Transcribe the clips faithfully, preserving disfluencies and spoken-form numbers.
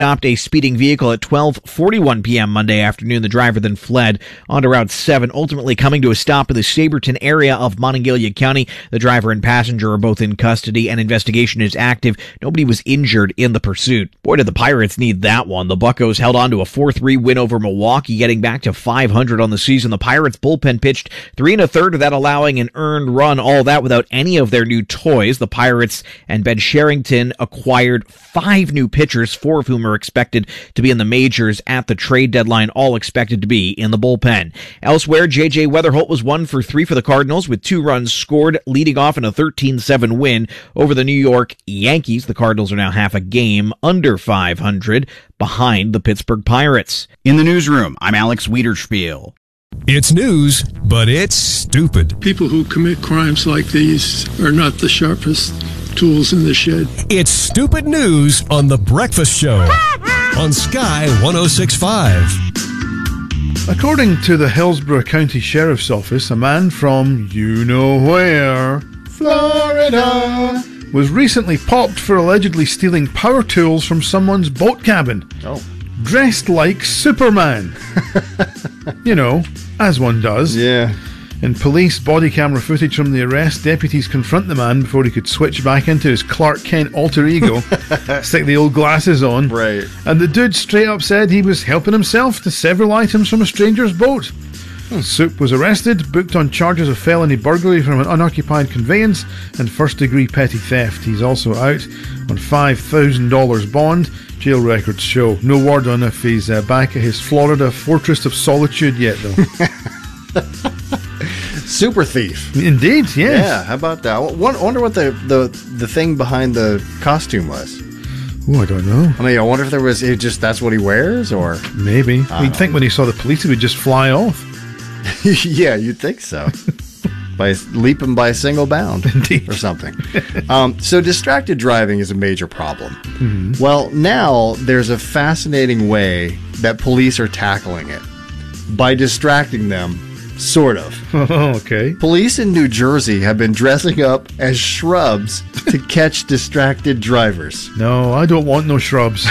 stopped a speeding vehicle at twelve forty-one p.m. Monday afternoon. The driver then fled onto Route seven, ultimately coming to a stop in the Saberton area of Monongalia County. The driver and passenger are both in custody, and investigation is active. Nobody was injured in the pursuit. Boy, did the Pirates need that one. The Buccos held on to a four three win over Milwaukee, getting back to five hundred on the season. The Pirates bullpen pitched three and a third, with that allowing an earned run, all that without any of their new toys. The Pirates and Ben Sherrington acquired five new pitchers, four of whom are expected to be in the majors at the trade deadline, all expected to be in the bullpen. Elsewhere, J J Weatherholt was one for three for the Cardinals with two runs scored, leading off in a thirteen seven win over the New York Yankees. The Cardinals are now half a game under five hundred behind the Pittsburgh Pirates. In the newsroom, I'm Alex Wiederspiel. It's news, but it's stupid. People who commit crimes like these are not the sharpest tools in the shed. It's stupid news on The Breakfast Show on Sky one oh six point five. According to the Hillsborough County Sheriff's Office, a man from you-know-where, Florida, was recently popped for allegedly stealing power tools from someone's boat cabin. Oh. Dressed like Superman. You know, as one does. Yeah. In police body camera footage from the arrest, deputies confront the man before he could switch back into his Clark Kent alter ego, stick the old glasses on. Right. And the dude straight up said he was helping himself to several items from a stranger's boat. Hmm. Soup was arrested, booked on charges of felony burglary from an unoccupied conveyance and first-degree petty theft. He's also out on five thousand dollars bond. Jail records show. No word on if he's uh, back at his Florida Fortress of Solitude yet, though. Super thief. Indeed, yes. Yeah, how about that? I wonder what the, the, the thing behind the costume was. Oh, I don't know. I mean, I wonder if there was, it just that's what he wears, or... Maybe. You'd think when he saw the police, he would just fly off. Yeah, you'd think so. By leaping by a single bound. Indeed. Or something. um, so distracted driving is a major problem. Mm-hmm. Well, now there's a fascinating way that police are tackling it. By distracting them, sort of. Oh, okay. Police in New Jersey have been dressing up as shrubs to catch distracted drivers. No, I don't want no shrubs.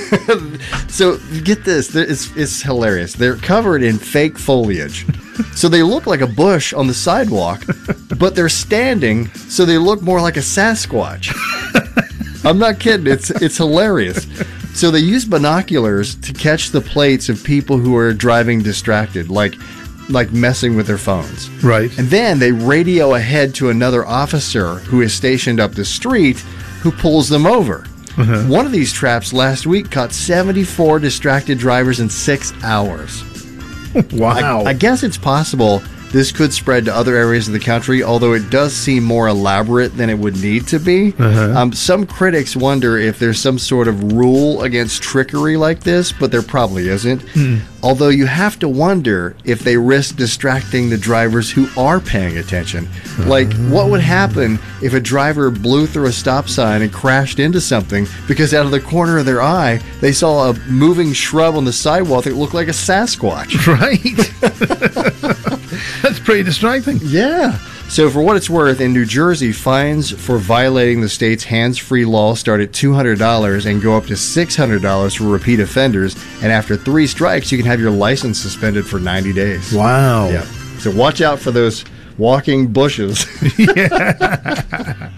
So, get this. It's, it's hilarious. They're covered in fake foliage. So they look like a bush on the sidewalk, but they're standing, so they look more like a Sasquatch. I'm not kidding. It's it's hilarious. So they use binoculars to catch the plates of people who are driving distracted, like like messing with their phones. Right. And then they radio ahead to another officer who is stationed up the street who pulls them over. Uh-huh. One of these traps last week caught seventy-four distracted drivers in six hours. Wow. I, I guess it's possible this could spread to other areas of the country, although it does seem more elaborate than it would need to be. Uh-huh. Um, some critics wonder if there's some sort of rule against trickery like this, but there probably isn't. Mm. Although you have to wonder if they risk distracting the drivers who are paying attention. Like, what would happen if a driver blew through a stop sign and crashed into something because out of the corner of their eye, they saw a moving shrub on the sidewalk that looked like a Sasquatch? Right. That's pretty distracting. Yeah. So for what it's worth, in New Jersey, fines for violating the state's hands-free law start at two hundred dollars and go up to six hundred dollars for repeat offenders. And after three strikes, you can have your license suspended for ninety days. Wow. Yeah. So watch out for those walking bushes. Yeah.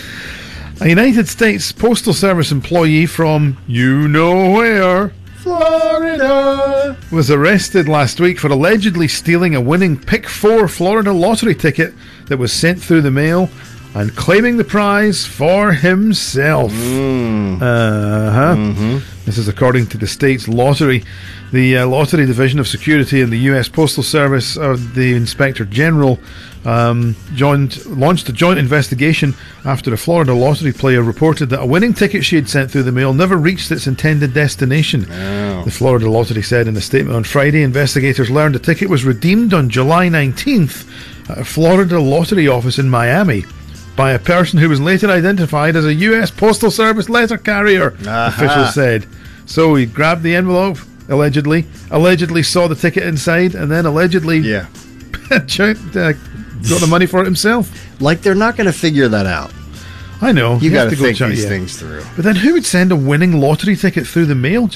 A United States Postal Service employee from you-know-where, Florida, was arrested last week for allegedly stealing a winning Pick four Florida lottery ticket that was sent through the mail and claiming the prize for himself. Mm. Uh-huh. Mm-hmm. This is according to the state's lottery. The uh, Lottery Division of Security in the U S Postal Service, or the Inspector General, um, joined, launched a joint investigation after a Florida lottery player reported that a winning ticket she had sent through the mail never reached its intended destination. Oh. The Florida Lottery said in a statement on Friday, investigators learned the ticket was redeemed on July nineteenth at a Florida lottery office in Miami by a person who was later identified as a U S Postal Service letter carrier, Aha. officials said. So he grabbed the envelope, allegedly, allegedly saw the ticket inside, and then allegedly Yeah. checked, uh, got the money for it himself. Like they're not going to figure that out. I know. You got have to go think check- these yeah. things through. But then who would send a winning lottery ticket through the mail?